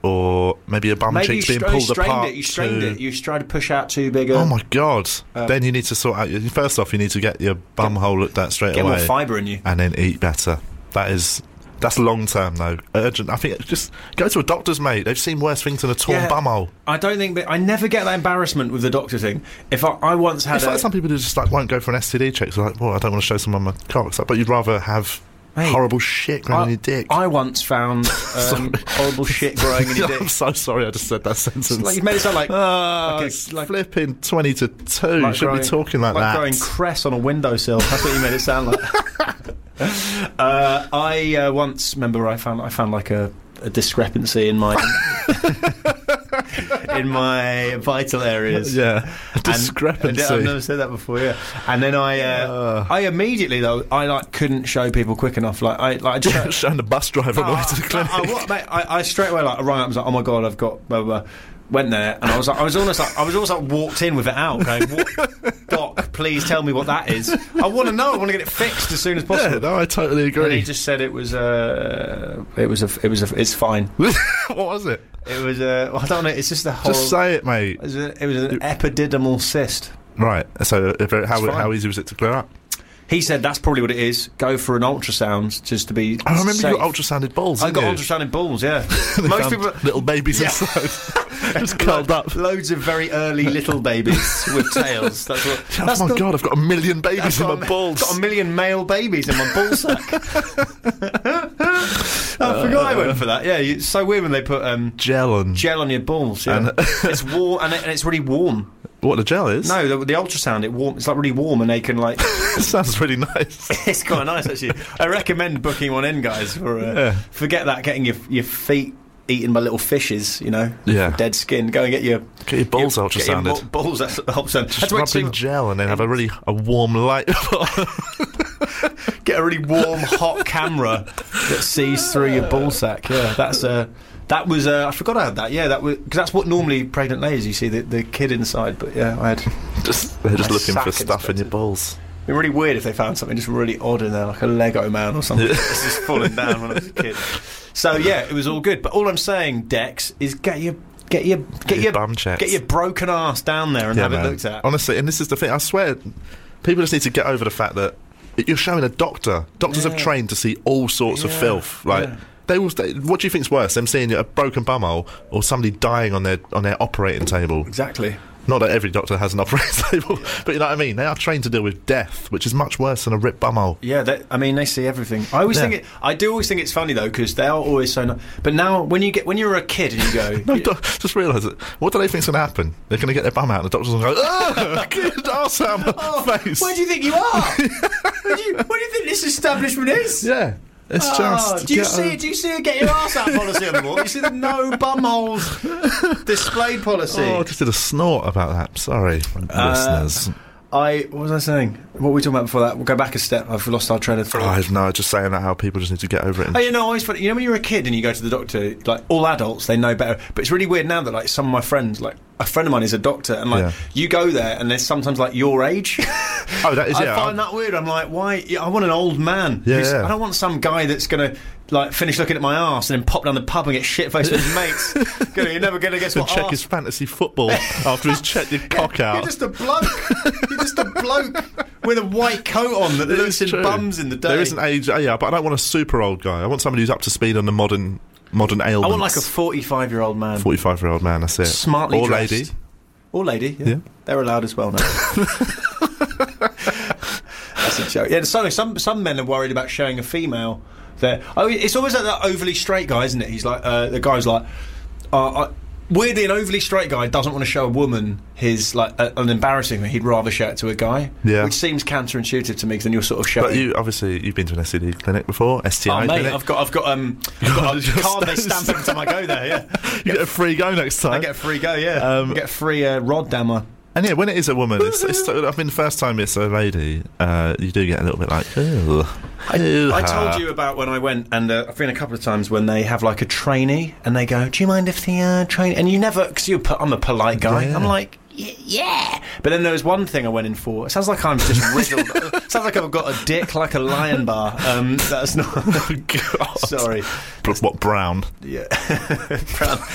or maybe a bum cheek's being pulled apart. You strained it. You tried to push out too big. Oh my God! Then you need to sort out. First off, you need to get your bum hole looked at straight away. Get more fibre in you, and then eat better. That's long term though. Urgent. I think just go to a doctor's, mate. They've seen worse things than a torn bumhole. I don't think I never get that embarrassment with the doctor thing. If I once had, like some people who just won't go for an STD check. So like, well, I don't want to show someone my cock. It's like, but you'd rather have horrible shit growing in your dick. I once found horrible shit growing in your dick. I'm so sorry I just said that sentence. Like, you made it sound like, it's flipping 20 to 2. You shouldn't be talking like that. Like growing cress on a windowsill. That's what you made it sound like. I once remember I found like a discrepancy in my in my vital areas. Yeah, a discrepancy. I've never said that before. Yeah, and then I immediately though I couldn't show people quick enough. I just showing the bus driver on the way to the clinic. I straight away I rang up and was like, oh my God, I've got blah blah blah. Went there and I was almost like walked in with it out, going, Doc, please tell me what that is. I want to know. I want to get it fixed as soon as possible. Yeah, no, I totally agree. And he just said it's fine. What was it? It was I don't know. It's just the whole. Just say it, mate. It was an epididymal cyst. Right. So how easy was it to clear up? He said that's probably what it is. Go for an ultrasound just to be. I remember safe. you got ultrasounded balls. I got ultrasounded balls. Yeah, most people little babies inside, just curled up. Loads of very early little babies with tails. God, I've got 1 million babies in my balls. Got 1 million male babies in my ballsack. I forgot I went for that. Yeah, it's so weird when they put gel on your balls. Yeah. And it's warm and it's really warm. What the gel is? No, the ultrasound. It's like really warm, and they can like. It sounds really nice. It's quite nice actually. I recommend booking one in, guys. Forget that getting your feet eaten by little fishes, dead skin. Go and get your balls ultrasounded. Balls ultrasounded. Just rubbing gel and then have a warm light. Get a really warm, hot camera that sees through your ballsack. Yeah, that was I forgot I had that. Yeah, that was because that's what normally pregnant ladies you see the kid inside. But yeah, I had they're just looking for stuff in your balls. It'd be really weird if they found something just really odd in there, like a Lego man or something. It's just falling down when I was a kid. So yeah, it was all good. But all I'm saying, Dex, is get your bum checked. Get your broken ass down there and have it looked at. Honestly, and this is the thing. I swear, people just need to get over the fact that you're showing a doctor. Doctors have trained to see all sorts of filth. Like they will. What do you think's worse? Them seeing a broken bumhole or somebody dying on their operating table? Exactly. Not that every doctor has an operating table, but you know what I mean. They are trained to deal with death, which is much worse than a ripped bumhole. Yeah, they see everything. I do always think it's funny though, because they are always so. But now, when you're a kid and you go, just realise it. What do they think's going to happen? They're going to get their bum out, and the doctor's going to go, "Good arse out my face." Where do you think you are? What do you think this establishment is? Yeah. It's just. Do you see a get your ass out policy on the wall? You see the no bumholes displayed policy? Oh, I just did a snort about that. Sorry, listeners. What was I saying? What were we talking about before that? We'll go back a step. I've lost our train of thought. No, just saying that how people just need to get over it. Always funny. When you're a kid and you go to the doctor, like all adults, they know better. But it's really weird now that like some of my friends, like a friend of mine is a doctor, and you go there and there's sometimes like your age. Oh, that is. I find that weird. I'm like, why? I want an old man. I don't want some guy that's gonna like finish looking at my arse and then pop down the pub and get shit faced with his mates. You're never gonna guess what. Check his fantasy football after he's checked your cock out. You're just a bloke with a white coat on that looks in bums in the day. There is an age, but I don't want a super old guy. I want somebody who's up to speed on the modern ailments. I want like a 45-year-old man. 45-year-old man, that's it. Smartly or dressed. Lady. Or lady, yeah. They're allowed as well now. That's a joke. Yeah, some men are worried about showing a female there. It's always like that overly straight guy, isn't it? He's like, the guy's like, weirdly, an overly straight guy doesn't want to show a woman his an embarrassing thing. He'd rather show it to a guy, which seems counterintuitive to me. Because then you're sort of showing. But you've been to an STD clinic before, STI clinic. I've got a card they stamp every time I go there. Yeah, you get a free go next time. I get a free go. Yeah, get a free rod dammer. And yeah, when it is a woman, I mean, the first time it's a lady, you do get a little bit like, ugh. I told you about when I went, and I've been a couple of times when they have like a trainee, and they go, "Do you mind if the trainee?" And you never, because I'm a polite guy. Yeah. I'm like, yeah. But then there was one thing I went in for. It sounds like I'm just riddled. It sounds like I've got a dick like a lion bar. That's not. God. Sorry. What, brown? Yeah. Brown.